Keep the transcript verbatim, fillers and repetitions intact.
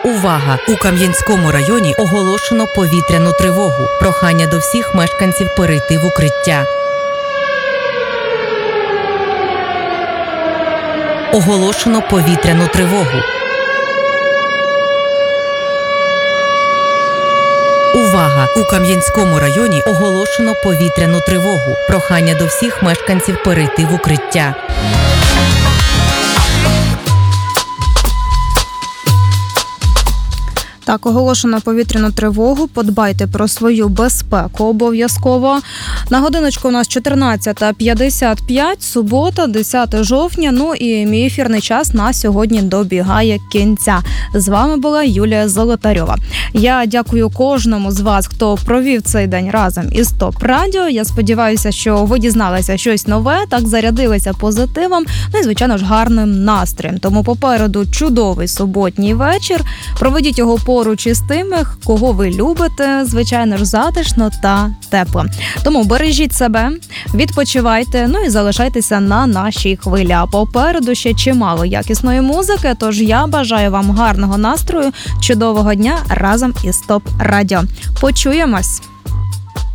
Увага! У Кам'янському районі оголошено повітряну тривогу. Прохання до всіх мешканців перейти в укриття. Оголошено повітряну тривогу. Увага! У Кам'янському районі оголошено повітряну тривогу. Прохання до всіх мешканців перейти в укриття. Так, оголошено повітряну тривогу. Подбайте про свою безпеку обов'язково. На годиночку у нас чотирнадцята п'ятдесят п'ять, субота, десяте жовтня. Ну і мій ефірний час на сьогодні добігає кінця. З вами була Юлія Золотарьова. Я дякую кожному з вас, хто провів цей день разом із ТОП Радіо. Я сподіваюся, що ви дізналися щось нове, так зарядилися позитивом, ну і, звичайно ж, гарним настроєм. Тому попереду чудовий суботній вечір. Проведіть його поруч із тими, кого ви любите, звичайно ж, затишно та тепло. Тому бережіть себе, відпочивайте, ну і залишайтеся на нашій хвилі. А попереду ще чимало якісної музики, тож я бажаю вам гарного настрою, чудового дня разом із ТОП Радіо. Почуємось!